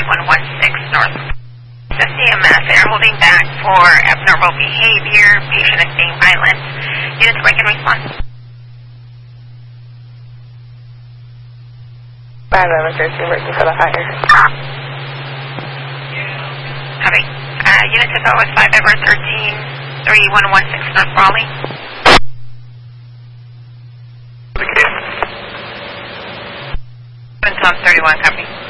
3116 North. The CMS, they are moving back for abnormal behavior. Patient is being violent. Units break in response. 51113 working for the higher. Copy. Unit to go is 51113 3116 North Raleigh. Tom 31, copy.